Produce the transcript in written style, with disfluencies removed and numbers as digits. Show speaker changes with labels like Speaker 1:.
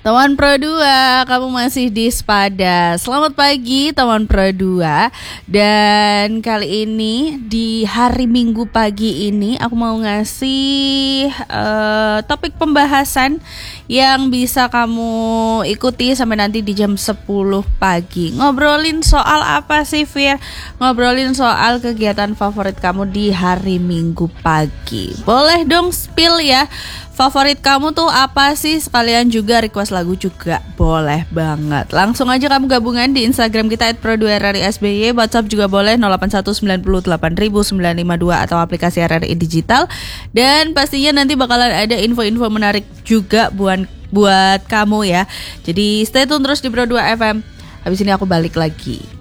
Speaker 1: Teman Pro 2, kamu masih di Spada. Selamat pagi teman Pro 2. Dan kali ini di hari Minggu pagi ini aku mau ngasih topik pembahasan yang bisa kamu ikuti sampai nanti di jam 10 pagi. Ngobrolin soal apa sih, Fir? Ngobrolin soal kegiatan favorit kamu di hari Minggu pagi. Boleh dong spill ya. Favorit kamu tuh apa sih? Sekalian juga request lagu juga boleh banget. Langsung aja kamu gabungan di Instagram kita @pro2rrisby. WhatsApp juga boleh 081908952 atau aplikasi RRI Digital. Dan pastinya nanti bakalan ada info-info menarik juga buat kamu ya. Jadi stay tune terus di Pro 2 FM. Habis ini aku balik lagi.